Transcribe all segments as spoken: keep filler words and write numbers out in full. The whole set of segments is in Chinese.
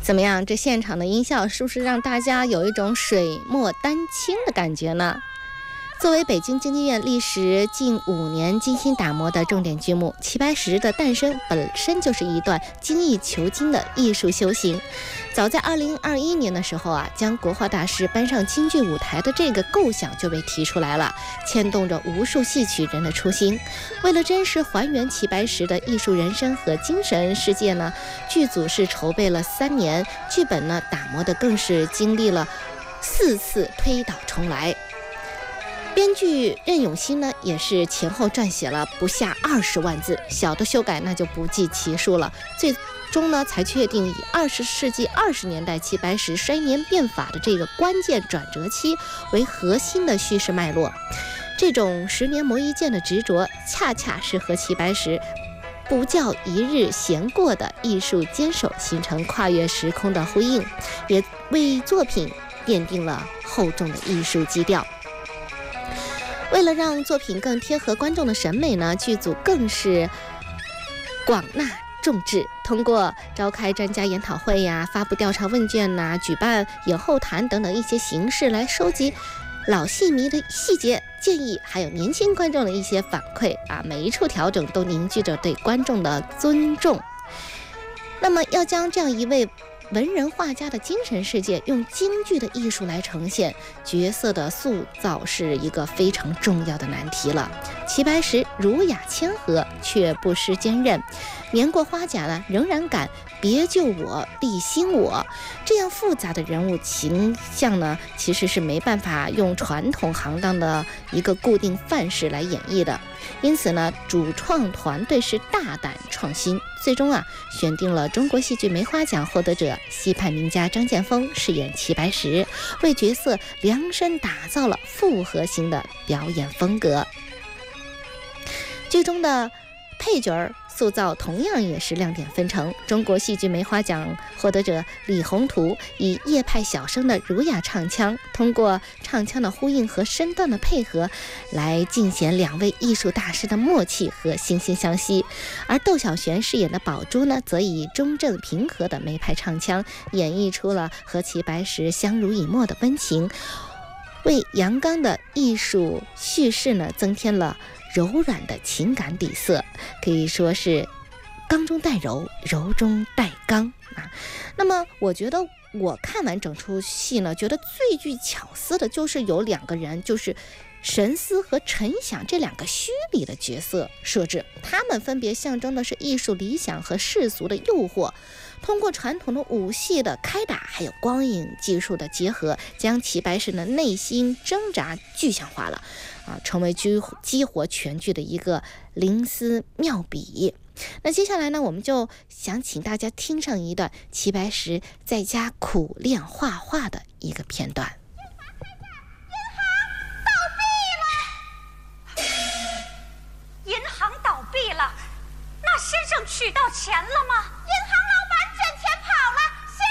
怎么样？这现场的音效是不是让大家有一种水墨丹青的感觉呢？作为北京京剧院历时近五年精心打磨的重点剧目，齐白石的诞生本身就是一段精益求精的艺术修行。早在二零二一年的时候啊，将国画大师搬上京剧舞台的这个构想就被提出来了，牵动着无数戏曲人的初心。为了真实还原齐白石的艺术人生和精神世界呢，剧组是筹备了三年，剧本呢打磨的更是经历了四次推倒重来。编剧任永新呢，也是前后撰写了不下二十万字，小的修改那就不计其数了。最终呢，才确定以二十世纪二十年代齐白石衰年变法的这个关键转折期为核心的叙事脉络。这种十年磨一剑的执着，恰恰是和齐白石不叫一日闲过的艺术坚守形成跨越时空的呼应，也为作品奠定了厚重的艺术基调。为了让作品更贴合观众的审美呢，剧组更是广纳众志，通过召开专家研讨会呀、发布调查问卷呐、举办演后谈等等一些形式来收集老戏迷的细节建议，还有年轻观众的一些反馈啊，每一处调整都凝聚着对观众的尊重。那么要将这样一位文人画家的精神世界用京剧的艺术来呈现，角色的塑造是一个非常重要的难题了。齐白石儒雅谦和，却不失坚韧，年过花甲呢，仍然敢别救我，立新我。这样复杂的人物形象呢，其实是没办法用传统行当的一个固定范式来演绎的。因此呢，主创团队是大胆创新，最终啊选定了中国戏剧梅花奖获得者西派名家张建峰饰演齐白石，为角色量身打造了复合型的表演风格。剧中的配角塑造同样也是亮点纷呈，中国戏剧梅花奖获得者李宏图以叶派小生的儒雅唱腔，通过唱腔的呼应和身段的配合来尽显两位艺术大师的默契和惺惺相惜。而窦小璇饰演的宝珠呢，则以中正平和的梅派唱腔演绎出了和齐白石相濡以沫的温情，为阳刚的艺术叙事呢增添了柔软的情感底色，可以说是刚中带柔，柔中带刚啊。那么我觉得我看完整出戏呢，觉得最具巧思的就是有两个人，就是神思和陈响这两个虚拟的角色设置，他们分别象征的是艺术理想和世俗的诱惑，通过传统的武戏的开打，还有光影技术的结合，将齐白石的内心挣扎具象化了啊，成为激激活全剧的一个灵思妙笔。那接下来呢，我们就想请大家听上一段齐白石在家苦练画画的一个片段。 银行倒闭了，那先生取到钱了吗？ 银行老板卷钱跑了，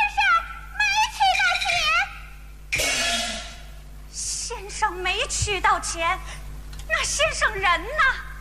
先生没取到钱。 先生没取到钱，那先生人呢？